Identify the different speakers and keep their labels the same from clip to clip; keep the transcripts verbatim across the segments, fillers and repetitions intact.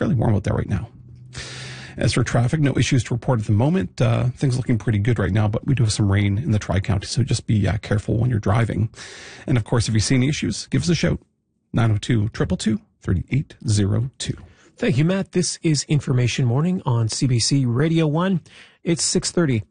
Speaker 1: fairly warm out there right now. As for traffic, no issues to report at the moment. Uh, things looking pretty good right now, but we do have some rain in the Tri-County, so just be uh, careful when you're driving. And of course, if you see any issues, give us a shout. nine oh two, two two two, three eight oh two.
Speaker 2: Thank you, Matt. This is Information Morning on C B C Radio one. It's six thirty.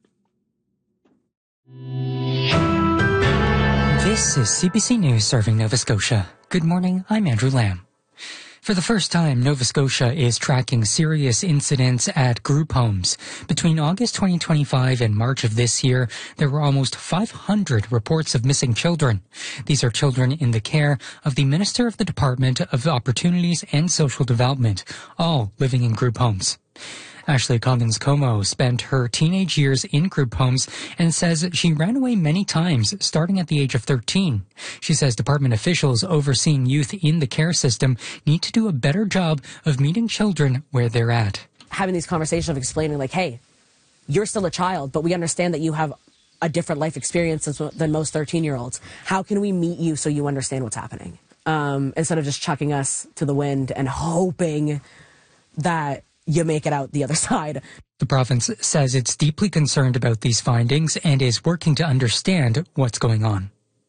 Speaker 3: This is C B C News serving Nova Scotia. Good morning, I'm Andrew Lamb. For the first time, Nova Scotia is tracking serious incidents at group homes. Between August twenty twenty-five and March of this year, there were almost five hundred reports of missing children. These are children in the care of the Minister of the Department of Opportunities and Social Development, all living in group homes. Ashley Coggins-Como spent her teenage years in group homes and says she ran away many times, starting at the age of thirteen. She says department officials overseeing youth in the care system need to do a better job of meeting children where they're at.
Speaker 4: Having these conversations of explaining, like, hey, you're still a child, but we understand that you have a different life experience than most thirteen-year-olds. How can we meet you so you understand what's happening? Um, instead of just chucking us to the wind and hoping that you make it out the other side.
Speaker 3: The province says it's deeply concerned about these findings and is working to understand what's going on.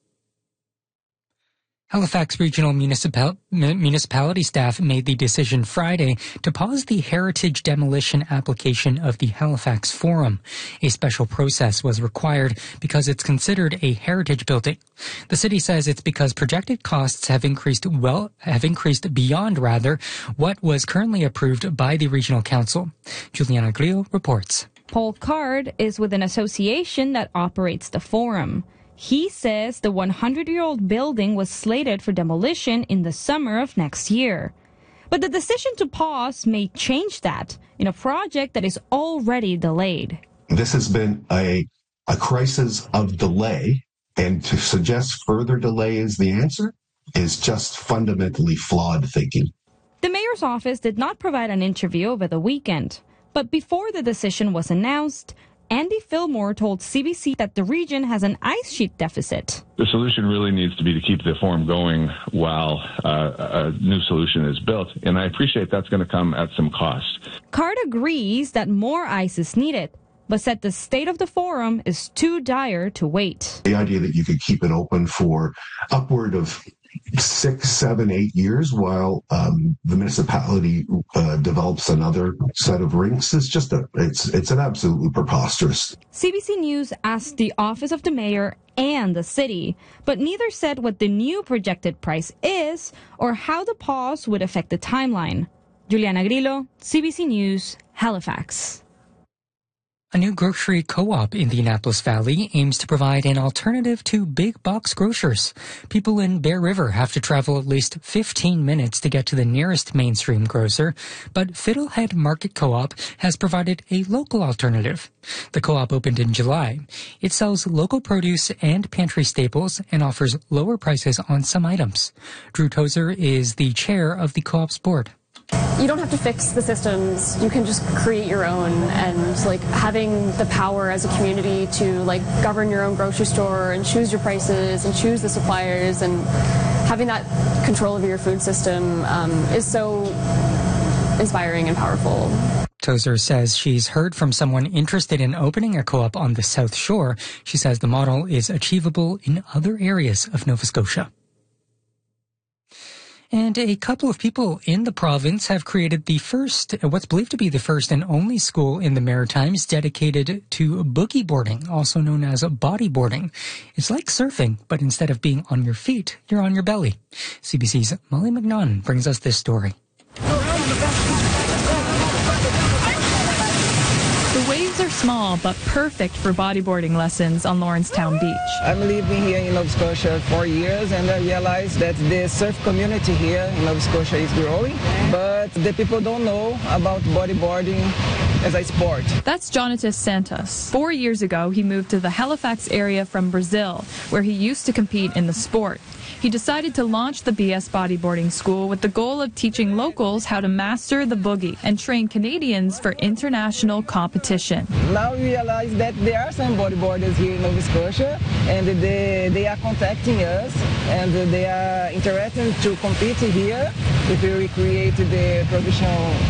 Speaker 3: Halifax Regional Municipal- Municipality staff made the decision Friday to pause the heritage demolition application of the Halifax Forum. A special process was required because it's considered a heritage building. The city says it's because projected costs have increased well have increased beyond rather what was currently approved by the Regional Council. Juliana Grillo reports.
Speaker 5: Paul Card is with an association that operates the Forum. He says the hundred-year-old building was slated for demolition in the summer of next year. But the decision to pause may change that in a project that is already delayed.
Speaker 6: This has been a, a crisis of delay, and to suggest further delay is the answer is just fundamentally flawed thinking.
Speaker 5: The mayor's office did not provide an interview over the weekend, but before the decision was announced, Andy Fillmore told C B C that the region has an ice sheet deficit.
Speaker 7: The solution really needs to be to keep the forum going while uh, a new solution is built, and I appreciate that's going to come at some cost.
Speaker 5: Card agrees that more ice is needed, but said the state of the forum is too dire to wait.
Speaker 6: The idea that you could keep it open for upward of six, seven, eight years while um, the municipality uh, develops another set of rinks is just a, it's, it's an absolutely preposterous.
Speaker 5: C B C News asked the office of the mayor and the city, but neither said what the new projected price is or how the pause would affect the timeline. Juliana Grillo, C B C News, Halifax.
Speaker 3: A new grocery co-op in the Annapolis Valley aims to provide an alternative to big box grocers. People in Bear River have to travel at least fifteen minutes to get to the nearest mainstream grocer, but Fiddlehead Market Co-op has provided a local alternative. The co-op opened in July. It sells local produce and pantry staples and offers lower prices on some items. Drew Tozer is the chair of the co-op's board.
Speaker 8: You don't have to fix the systems. You can just create your own, and like having the power as a community to like govern your own grocery store and choose your prices and choose the suppliers and having that control over your food system um, is so inspiring and powerful.
Speaker 3: Tozer says she's heard from someone interested in opening a co-op on the South Shore. She says the model is achievable in other areas of Nova Scotia. And a couple of people in the province have created the first, what's believed to be the first and only school in the Maritimes dedicated to boogie boarding, also known as bodyboarding. It's like surfing, but instead of being on your feet, you're on your belly. C B C's Molly McNaughton brings us this story.
Speaker 9: The waves are small, but perfect for bodyboarding lessons on Lawrencetown Beach.
Speaker 10: I'm living here in Nova Scotia for years, and I realized that the surf community here in Nova Scotia is growing, but the people don't know about bodyboarding as a sport.
Speaker 9: That's Jonatas Santos. Four years ago, he moved to the Halifax area from Brazil, where he used to compete in the sport. He decided to launch the B S Bodyboarding School with the goal of teaching locals how to master the boogie and train Canadians for international competition.
Speaker 10: Now we realize that there are some bodyboarders here in Nova Scotia, and they, they are contacting us, and they are interested to compete here if we recreate the professional